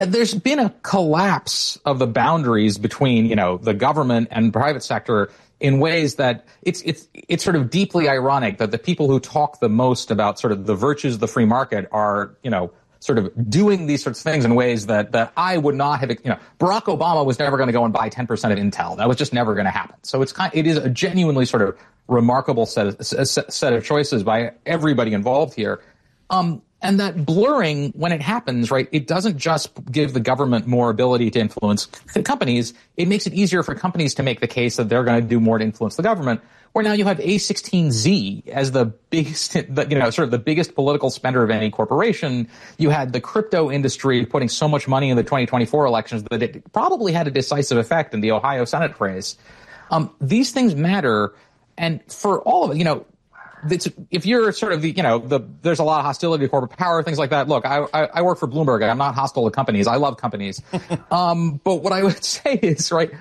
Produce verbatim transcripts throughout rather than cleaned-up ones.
there's been a collapse of the boundaries between, you know, the government and private sector in ways that it's it's it's sort of deeply ironic that the people who talk the most about sort of the virtues of the free market are, you know, sort of doing these sorts of things in ways that that I would not have, you know, Barack Obama was never going to go and buy ten percent of Intel. That was just never going to happen. So it's kind, it is a genuinely sort of remarkable set of, set of choices by everybody involved here. Um, And that blurring, when it happens, right, it doesn't just give the government more ability to influence companies. It makes it easier for companies to make the case that they're going to do more to influence the government. Where now you have A sixteen Z as the biggest, the, you know, sort of the biggest political spender of any corporation. You had the crypto industry putting so much money in the twenty twenty-four elections that it probably had a decisive effect in the Ohio Senate race. Um, these things matter. And for all of it, you know, It's, if you're sort of the, you know, the, there's a lot of hostility to corporate power, things like that. Look, I, I, I work for Bloomberg. I'm not hostile to companies. I love companies. um, but what I would say is, right,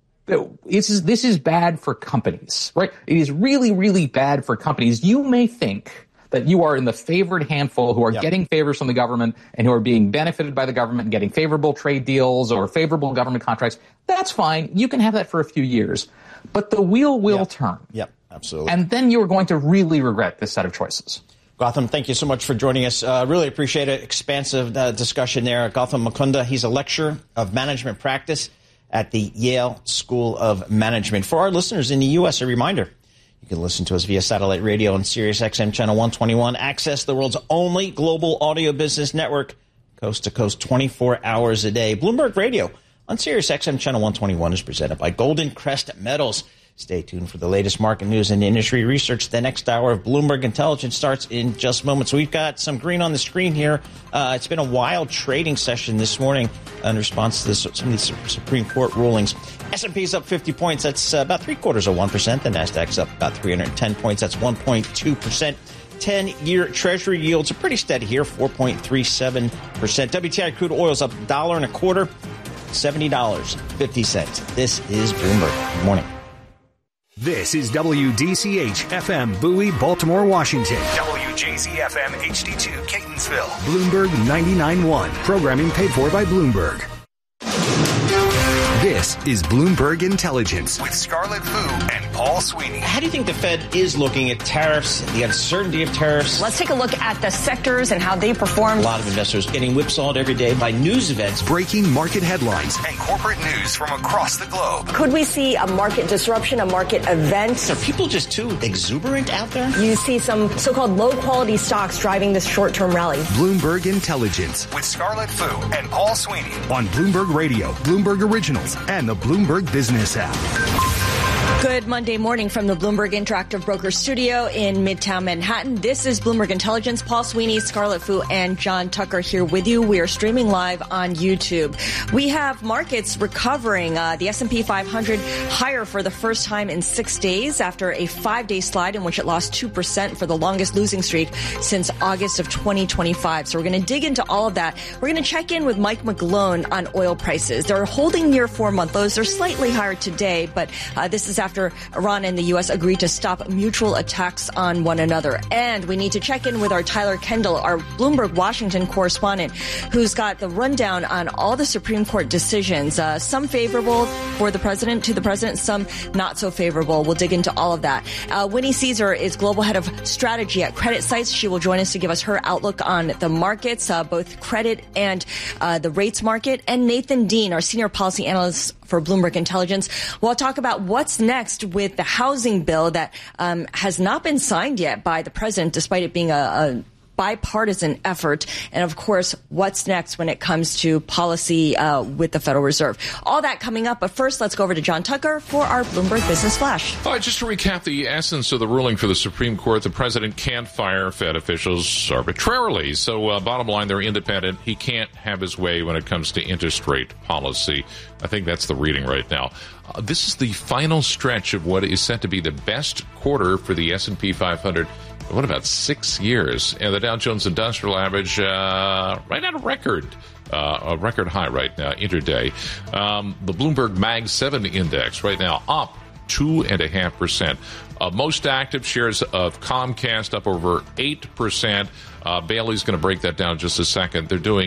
this is, this is bad for companies, right? It is really, really bad for companies. You may think that you are in the favored handful who are yep. getting favors from the government and who are being benefited by the government and getting favorable trade deals or favorable government contracts. That's fine. You can have that for a few years. But the wheel will yep. turn. Yep. Absolutely. And then you're going to really regret this set of choices. Gautam, thank you so much for joining us. Uh, really appreciate it. Expansive uh, discussion there. Gautam Mukunda, he's a lecturer of management practice at the Yale School of Management. For our listeners in the U S, a reminder, you can listen to us via satellite radio on Sirius X M Channel one twenty-one. Access the world's only global audio business network, coast to coast, twenty-four hours a day. Bloomberg Radio on Sirius X M Channel one twenty-one is presented by Golden Crest Metals. Stay tuned for the latest market news and industry research. The next hour of Bloomberg Intelligence starts in just moments. We've got some green on the screen here. Uh, it's been a wild trading session this morning in response to this, some of these Supreme Court rulings. S and P's up fifty points. That's uh, about three quarters of one percent. The NASDAQ's up about three hundred ten points. That's one point two percent. ten-year Treasury yields are pretty steady here, four point three seven percent. W T I crude oil's up a dollar and a quarter, seventy dollars and fifty cents. This is Bloomberg. Good morning. This is W D C H F M Bowie, Baltimore, Washington. W J Z F M H D two, Catonsville. Bloomberg ninety-nine point one. Programming paid for by Bloomberg. This is Bloomberg Intelligence with Scarlett Fu and Paul Sweeney. How do you think the Fed is looking at tariffs, the uncertainty of tariffs? Let's take a look at the sectors and how they performed. A lot of investors getting whipsawed every day by news events. Breaking market headlines. And corporate news from across the globe. Could we see a market disruption, a market event? Are people just too exuberant out there? You see some so-called low-quality stocks driving this short-term rally. Bloomberg Intelligence with Scarlett Fu and Paul Sweeney on Bloomberg Radio, Bloomberg Originals, and the Bloomberg Business app. Good Monday morning from the Bloomberg Interactive Broker Studio in Midtown Manhattan. This is Bloomberg Intelligence. Paul Sweeney, Scarlett Fu, and John Tucker here with you. We are streaming live on YouTube. We have markets recovering. Uh, the S and P five hundred higher for the first time in six days after a five-day slide in which it lost two percent for the longest losing streak since August of twenty twenty-five. So we're going to dig into all of that. We're going to check in with Mike McGlone on oil prices. They're holding near four-month lows. They're slightly higher today, but uh, this is after After Iran and the U S agreed to stop mutual attacks on one another. And we need to check in with our Tyler Kendall, our Bloomberg Washington correspondent, who's got the rundown on all the Supreme Court decisions, uh, some favorable for the president, to the president, some not so favorable. We'll dig into all of that. Uh, Winnie Caesar is global head of strategy at Credit Sites. She will join us to give us her outlook on the markets, uh, both credit and uh, the rates market. And Nathan Dean, our senior policy analyst for Bloomberg Intelligence. We'll talk about what's next with the housing bill that um, has not been signed yet by the president, despite it being a, a bipartisan effort. And, of course, what's next when it comes to policy uh, with the Federal Reserve. All that coming up. But first, let's go over to John Tucker for our Bloomberg Business Flash. All right, just to recap the essence of the ruling for the Supreme Court, the president can't fire Fed officials arbitrarily. So, uh, bottom line, they're independent. He can't have his way when it comes to interest rate policy. I think that's the reading right now. Uh, this is the final stretch of what is set to be the best quarter for the S and P five hundred. What about six years? And the Dow Jones Industrial Average, uh, right at a record, uh, a record high right now, intraday. Um, the Bloomberg Mag seven Index right now up two point five percent. Uh, most active shares of Comcast up over eight percent. Uh, Bailey's going to break that down in just a second. They're doing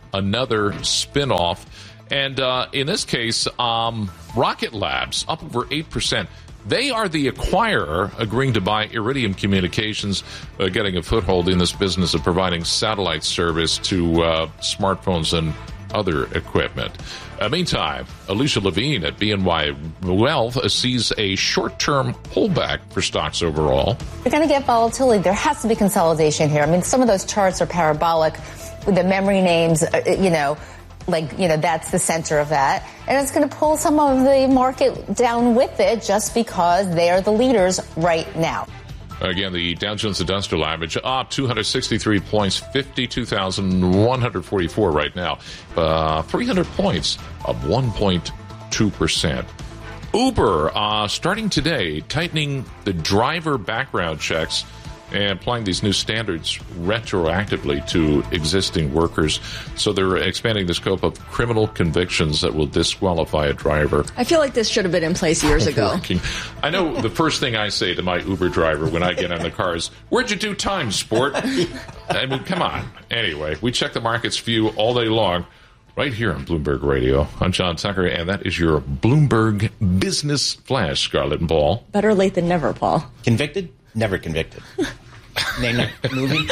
another spinoff. And uh, in this case, um, Rocket Labs, up over eight percent. They are the acquirer, agreeing to buy Iridium Communications, uh, getting a foothold in this business of providing satellite service to uh, smartphones and other equipment. Uh, meantime, Alicia Levine at B N Y Wealth sees a short-term pullback for stocks overall. You're going to get volatility. There has to be consolidation here. I mean, some of those charts are parabolic with the memory names, uh, you know, like, you know, that's the center of that. And it's going to pull some of the market down with it just because they are the leaders right now. Again, the Dow Jones Industrial Average up two hundred sixty-three points, fifty-two thousand one hundred forty-four right now. Uh, three hundred points, up one point two percent. Uber, uh, starting today, tightening the driver background checks and applying these new standards retroactively to existing workers. So they're expanding the scope of criminal convictions that will disqualify a driver. I feel like this should have been in place years ago. Working. I know the first thing I say to my Uber driver when I get in the car is, "Where'd you do time, sport?" I mean, come on. Anyway, we check the market's view all day long right here on Bloomberg Radio. I'm John Tucker, and that is your Bloomberg Business Flash, Scarlett and Paul. Better late than never, Paul. Convicted? Never convicted. Name that movie?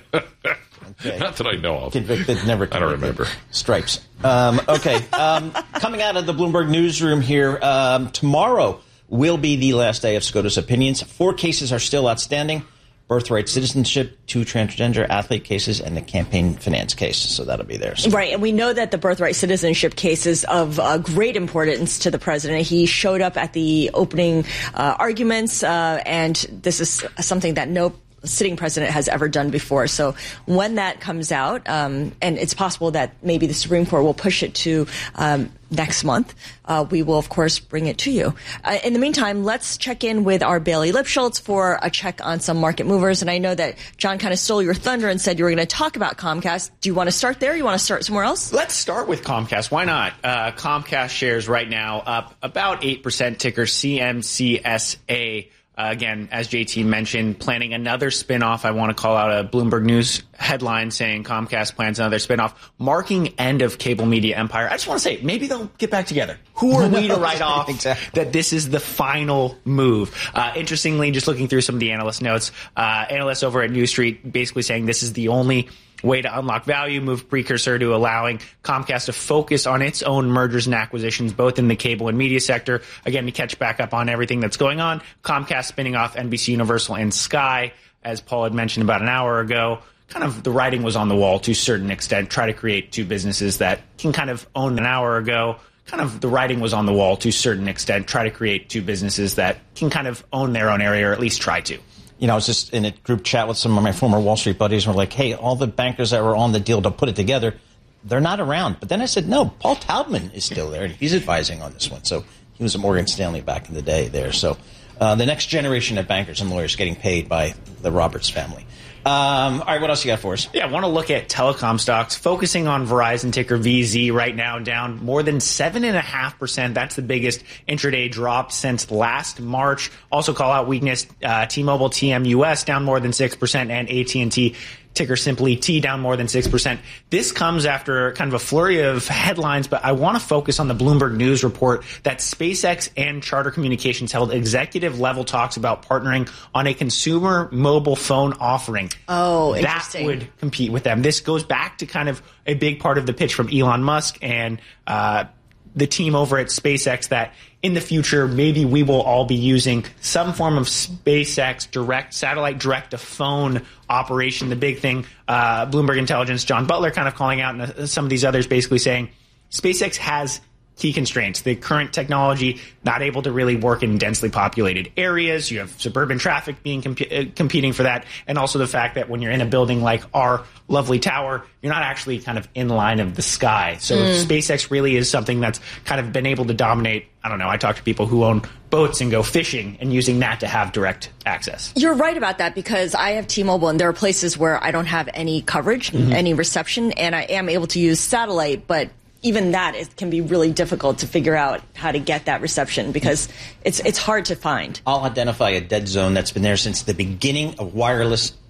Okay. Not that I know of. Convicted, never convicted. I don't remember. Stripes. Um, okay. Um, coming out of the Bloomberg newsroom here, um, tomorrow will be the last day of SCOTUS opinions. Four cases are still outstanding. Birthright citizenship, two transgender athlete cases, and the campaign finance case. So that'll be there. So. Right. And we know that the birthright citizenship case is of uh, great importance to the president. He showed up at the opening uh, arguments, uh, and this is something that no sitting president has ever done before. So when that comes out, um, and it's possible that maybe the Supreme Court will push it to um, next month, uh, we will, of course, bring it to you. Uh, in the meantime, let's check in with our Bailey Lipschultz for a check on some market movers. And I know that John kind of stole your thunder and said you were going to talk about Comcast. Do you want to start there? You want to start somewhere else? Let's start with Comcast. Why not? Uh, Comcast shares right now up about eight percent, ticker C M C S A. Uh, again, as J T mentioned, planning another spinoff. I want to call out a Bloomberg News headline saying Comcast plans another spinoff, marking end of cable media empire. I just want to say, maybe they'll get back together. Who are we to write off exactly. that this is the final move? Uh, interestingly, just looking through some of the analyst notes, uh, analysts over at New Street basically saying this is the only way to unlock value, move precursor to allowing Comcast to focus on its own mergers and acquisitions, both in the cable and media sector. Again, to catch back up on everything that's going on, Comcast spinning off N B C Universal and Sky, as Paul had mentioned about an hour ago. Kind of the writing was on the wall to a certain extent. Try to create two businesses that can kind of own an hour ago. Kind of the writing was on the wall to a certain extent. Try to create two businesses that can kind of own their own area, or at least try to. You know, I was just in a group chat with some of my former Wall Street buddies and we're like, hey, all the bankers that were on the deal to put it together, they're not around. But then I said, no, Paul Taubman is still there, and he's advising on this one. So he was at Morgan Stanley back in the day there. So uh, the next generation of bankers and lawyers getting paid by the Roberts family. Um, all right, what else you got for us? Yeah, I want to look at telecom stocks, focusing on Verizon, ticker V Z right now, down more than seven point five percent. That's the biggest intraday drop since last March. Also call out weakness, uh, T-Mobile, T M U S down more than six percent, and A T and T, ticker simply T, down more than six percent. This comes after kind of a flurry of headlines, but I want to focus on the Bloomberg News report that SpaceX and Charter Communications held executive-level talks about partnering on a consumer mobile phone offering. Oh, that interesting. Would compete with them. This goes back to kind of a big part of the pitch from Elon Musk and uh, the team over at SpaceX that in the future, maybe we will all be using some form of SpaceX direct satellite direct to phone operation. The big thing, uh, Bloomberg Intelligence, John Butler kind of calling out, and some of these others basically saying SpaceX has key constraints. The current technology not able to really work in densely populated areas. You have suburban traffic being comp- uh, competing for that, and also the fact that when you're in a building like our lovely tower, you're not actually kind of in line of the sky. So mm. SpaceX really is something that's kind of been able to dominate. I don't know. I talk to people who own boats and go fishing and using that to have direct access. You're right about that, because I have T-Mobile and there are places where I don't have any coverage, mm-hmm. any reception, and I am able to use satellite, but even that is, can be really difficult to figure out how to get that reception because it's it's hard to find. I'll identify a dead zone that's been there since the beginning of wireless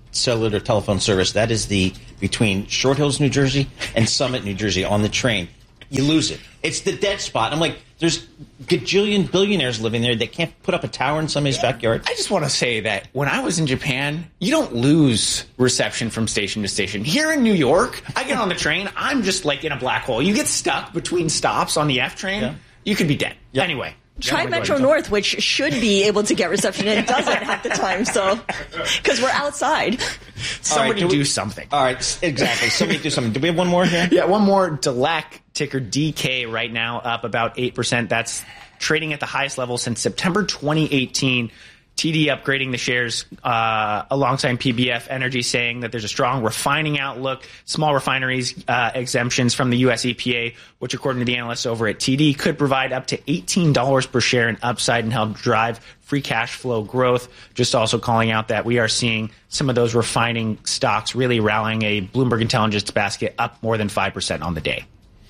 cellular telephone service. That is the between Short Hills, New Jersey, and Summit, New Jersey, on the train. You lose it. It's the dead spot. I'm like, there's gajillion billionaires living there. They can't put up a tower in somebody's backyard. I just want to say that when I was in Japan, you don't lose reception from station to station. Here in New York, I get on the train, I'm just like in a black hole. You get stuck between stops on the F train, yeah. You could be dead. Yep. Anyway. Try yeah, Metro North, which should be able to get reception and doesn't half the time, so because we're outside. Somebody right, do we, something. All right, exactly. Somebody do something. Do we have one more here? Yeah, one more. D L E C, ticker D K, right now up about eight percent. That's trading at the highest level since September twenty eighteen. T D upgrading the shares uh, alongside P B F Energy, saying that there's a strong refining outlook, small refineries uh, exemptions from the U S E P A, which according to the analysts over at T D could provide up to eighteen dollars per share in upside and help drive free cash flow growth. Just also calling out that we are seeing some of those refining stocks really rallying. A Bloomberg Intelligence basket up more than five percent on the day.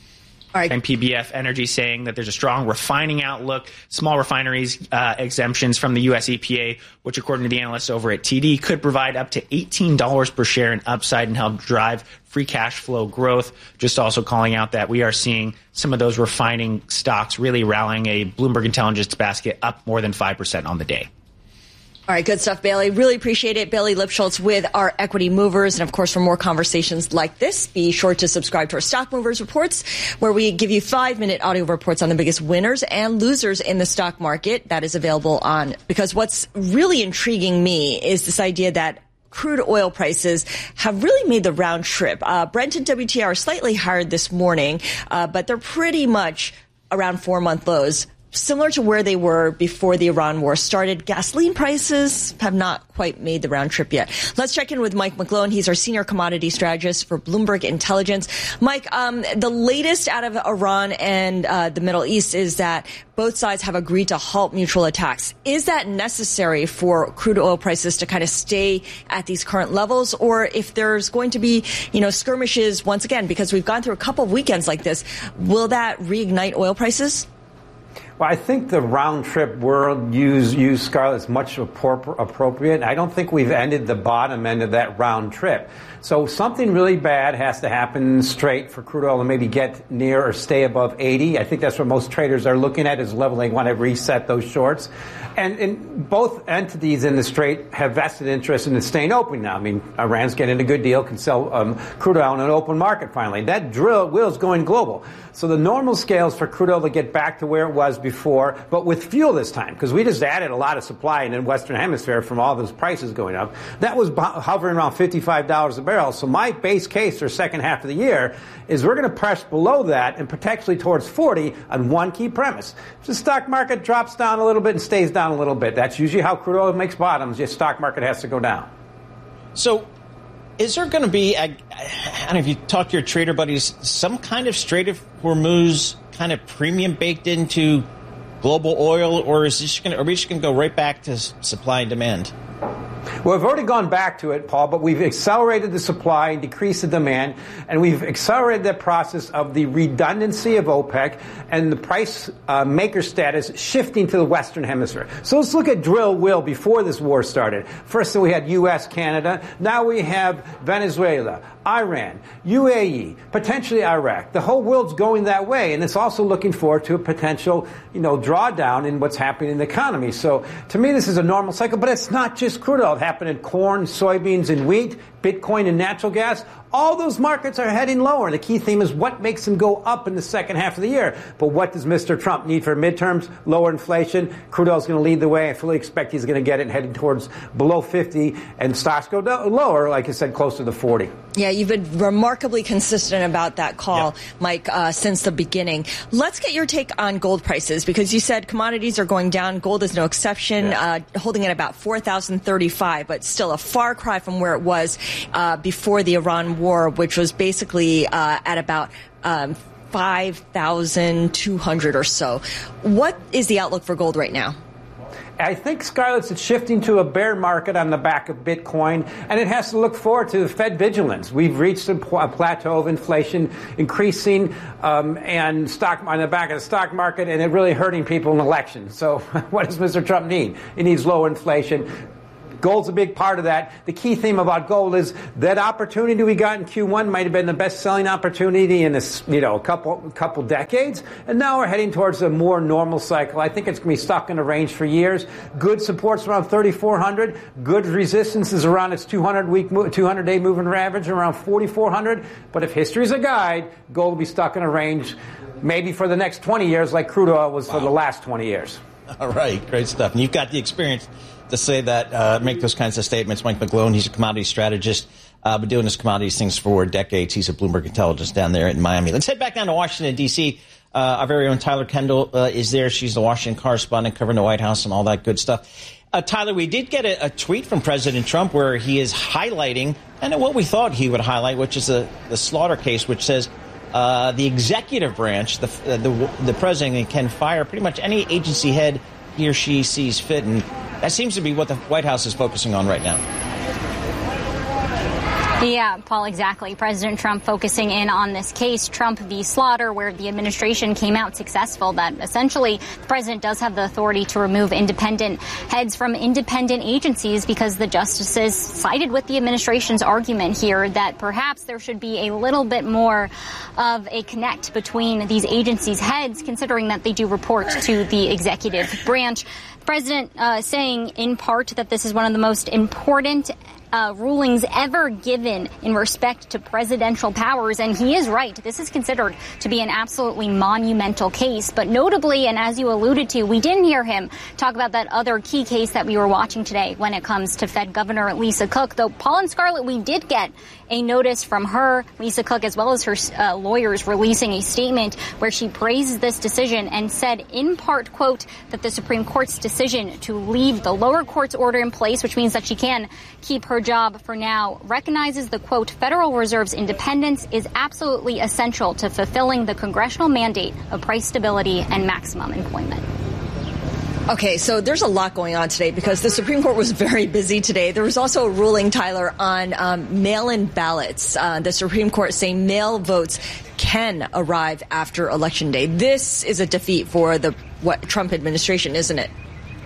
All right. And P B F Energy saying that there's a strong refining outlook, small refineries uh, exemptions from the U S E P A, which according to the analysts over at T D could provide up to eighteen dollars per share in upside and help drive free cash flow growth. Just also calling out that we are seeing some of those refining stocks really rallying. A Bloomberg Intelligence basket up more than five percent on the day. All right, good stuff, Bailey. Really appreciate it. Bailey Lipschultz with our Equity Movers. And, of course, for more conversations like this, be sure to subscribe to our Stock Movers Reports, where we give you five-minute audio reports on the biggest winners and losers in the stock market. That is available on – because what's really intriguing me is this idea that crude oil prices have really made the round trip. Uh, Brent and W T I are slightly higher this morning, uh, but they're pretty much around four-month lows, similar to where they were before the Iran war started. Gasoline prices have not quite made the round trip yet. Let's check in with Mike McGlone. He's our senior commodity strategist for Bloomberg Intelligence. Mike, um, the latest out of Iran and uh, the Middle East is that both sides have agreed to halt mutual attacks. Is that necessary for crude oil prices to kind of stay at these current levels? Or if there's going to be, you know, skirmishes once again, because we've gone through a couple of weekends like this, will that reignite oil prices? Well, I think the round-trip word use, use Scarlett, is much appropriate. I don't think we've ended the bottom end of that round trip. So something really bad has to happen straight for crude oil to maybe get near or stay above eighty. I think that's what most traders are looking at, is level. They want to reset those shorts. And, and both entities in the Strait have vested interest in it staying open now. I mean, Iran's getting a good deal, can sell um, crude oil in an open market finally. That drill wheel's going global. So the normal scales for crude oil to get back to where it was before, but with fuel this time, because we just added a lot of supply in the Western Hemisphere from all those prices going up. That was hovering around fifty-five dollars a barrel. So my base case for second half of the year is we're going to press below that and potentially towards forty on one key premise. If the stock market drops down a little bit and stays down a little bit, that's usually how crude oil makes bottoms. Your stock market has to go down. So is there going to be, I, I don't know if you talk to your trader buddies, some kind of Strait of Hormuz kind of premium baked into global oil, or is this going to, are we just going to go right back to supply and demand? Well, we've already gone back to it, Paul, but we've accelerated the supply, decreased the demand, and we've accelerated that process of the redundancy of OPEC and the price uh, maker status shifting to the Western Hemisphere. So let's look at drill will before this war started. First, we had U S, Canada. Now we have Venezuela, Iran, U A E, potentially Iraq. The whole world's going that way, and it's also looking forward to a potential, you know, drawdown in what's happening in the economy. So to me, this is a normal cycle, but it's not just crude oil. It happened in corn, soybeans, and wheat, Bitcoin, and natural gas. All those markets are heading lower. The key theme is what makes them go up in the second half of the year. But what does Mister Trump need for midterms? Lower inflation. Crude oil is going to lead the way. I fully expect he's going to get it heading towards below fifty, and stocks go down, lower, like I said, closer to forty. Yeah, you've been remarkably consistent about that call, yeah. Mike, uh, since the beginning. Let's get your take on gold prices, because you said commodities are going down. Gold is no exception, yeah. uh, holding at about four thousand thirty-five, but still a far cry from where it was uh, before the Iran war, which was basically uh, at about um, five thousand two hundred or so. What is the outlook for gold right now? I think, Scarlett, it's shifting to a bear market on the back of Bitcoin, and it has to look forward to the Fed vigilance. We've reached a plateau of inflation increasing um, and stock on the back of the stock market, and it really hurting people in elections. So what does Mister Trump need? He needs low inflation. Gold's a big part of that. The key theme about gold is that opportunity we got in Q one might have been the best-selling opportunity in this, you know, a couple couple decades, and now we're heading towards a more normal cycle. I think it's going to be stuck in a range for years. Good support's around thirty-four hundred. Good resistance is around its two hundred week, two hundred day moving average around forty-four hundred. But if history's a guide, gold will be stuck in a range maybe for the next twenty years like crude oil was wow. for the last twenty years. All right, great stuff. And you've got the experience to say that, uh, make those kinds of statements. Mike McGlone, he's a commodity strategist, uh, been doing this commodities things for decades. He's at Bloomberg Intelligence down there in Miami. Let's head back down to Washington, D C. Uh, our very own Tyler Kendall uh, is there. She's the Washington correspondent covering the White House and all that good stuff. Uh, Tyler, we did get a, a tweet from President Trump where he is highlighting, and what we thought he would highlight, which is the, the Slaughter case, which says uh, the executive branch, the, uh, the the president can fire pretty much any agency head he or she sees fit, and that seems to be what the White House is focusing on right now. Yeah, Paul, exactly. President Trump focusing in on this case, Trump v. Slaughter, where the administration came out successful, that essentially the president does have the authority to remove independent heads from independent agencies because the justices sided with the administration's argument here that perhaps there should be a little bit more of a connect between these agencies' heads, considering that they do report to the executive branch. The president uh, saying in part that this is one of the most important Uh, rulings ever given in respect to presidential powers. And he is right. This is considered to be an absolutely monumental case. But notably, and as you alluded to, we didn't hear him talk about that other key case that we were watching today when it comes to Fed Governor Lisa Cook. Though, Paul and Scarlett, we did get a notice from her, Lisa Cook, as well as her uh, lawyers, releasing a statement where she praises this decision and said, in part, quote, that the Supreme Court's decision to leave the lower court's order in place, which means that she can keep her job for now, recognizes the, quote, Federal Reserve's independence is absolutely essential to fulfilling the congressional mandate of price stability and maximum employment. Okay, so there's a lot going on today because the Supreme Court was very busy today. There was also a ruling, Tyler, on um, mail-in ballots. Uh, the Supreme Court saying mail votes can arrive after Election Day. This is a defeat for the what Trump administration, isn't it?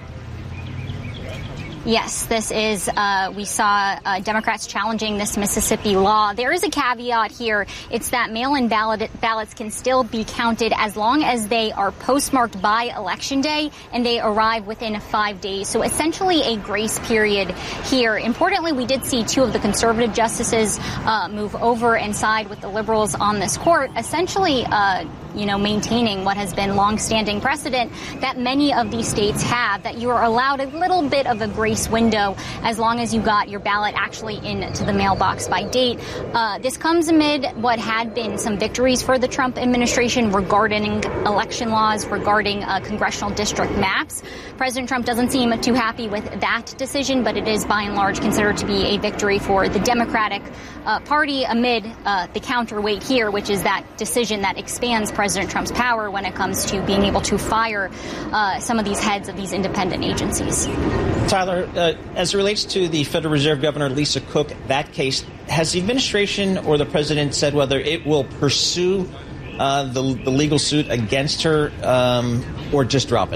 Yes, this is, uh, we saw uh, Democrats challenging this Mississippi law. There is a caveat here. It's that mail-in ballot, ballots can still be counted as long as they are postmarked by Election Day and they arrive within five days. So essentially a grace period here. Importantly, we did see two of the conservative justices uh, move over and side with the liberals on this court, essentially uh, you know, maintaining what has been longstanding precedent that many of these states have, that you are allowed a little bit of a grace window as long as you got your ballot actually into the mailbox by date. Uh, this comes amid what had been some victories for the Trump administration regarding election laws, regarding uh, congressional district maps. President Trump doesn't seem too happy with that decision, but it is by and large considered to be a victory for the Democratic uh, Party amid uh, the counterweight here, which is that decision that expands President Trump's power when it comes to being able to fire uh, some of these heads of these independent agencies. Tyler, uh, as it relates to the Federal Reserve Governor Lisa Cook, that case, has the administration or the president said whether it will pursue uh, the, the legal suit against her um, or just drop it?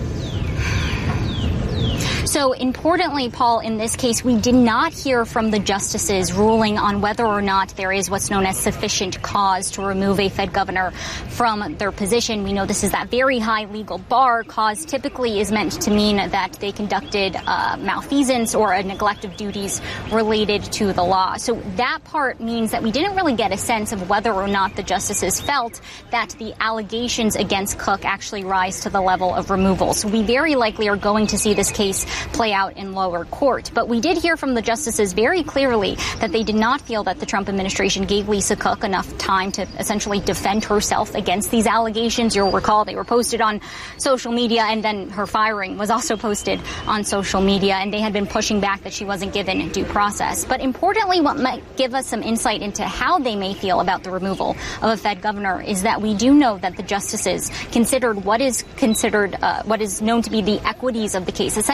So importantly, Paul, in this case, we did not hear from the justices ruling on whether or not there is what's known as sufficient cause to remove a Fed governor from their position. We know this is that very high legal bar. Cause typically is meant to mean that they conducted uh, malfeasance or a neglect of duties related to the law. So that part means that we didn't really get a sense of whether or not the justices felt that the allegations against Cook actually rise to the level of removal. So we very likely are going to see this case play out in lower court. But we did hear from the justices very clearly that they did not feel that the Trump administration gave Lisa Cook enough time to essentially defend herself against these allegations. You'll recall they were posted on social media, and then her firing was also posted on social media, and they had been pushing back that she wasn't given due process. But importantly, what might give us some insight into how they may feel about the removal of a Fed governor is that we do know that the justices considered what is considered uh, what is known to be the equities of the case. Essentially,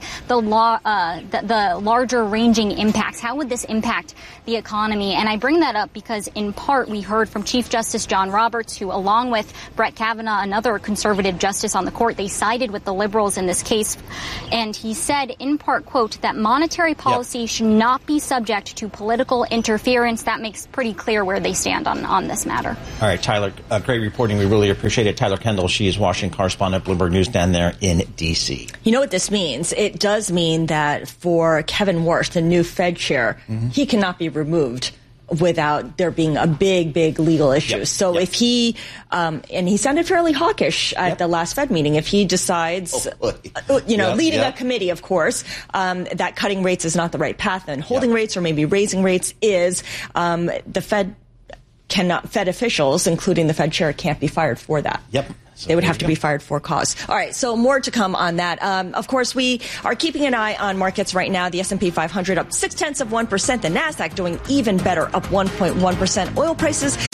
the law, uh, the, the larger ranging impacts. How would this impact the economy? And I bring that up because in part we heard from Chief Justice John Roberts, who along with Brett Kavanaugh, another conservative justice on the court, they sided with the liberals in this case. And he said in part, quote, that monetary policy yep. should not be subject to political interference. That makes pretty clear where they stand on, on this matter. All right, Tyler, uh, great reporting. We really appreciate it. Tyler Kendall, she is Washington correspondent, Bloomberg News down there in D C. You know what this means? It does mean that for Kevin Warsh, the new Fed chair, mm-hmm. he cannot be removed without there being a big, big legal issue. Yep. So yep. if he, um, and he sounded fairly hawkish at yep. the last Fed meeting, if he decides, oh, uh, you know, yep. leading yep. a committee, of course, um, that cutting rates is not the right path and holding yep. rates or maybe raising rates is, um, the Fed cannot, Fed officials, including the Fed chair, can't be fired for that. Yep. So they would have to be fired for cause. All right, so more to come on that. Um, of course, we are keeping an eye on markets right now. The S and P five hundred up six tenths of one percent. The Nasdaq doing even better, up one point one percent. Oil prices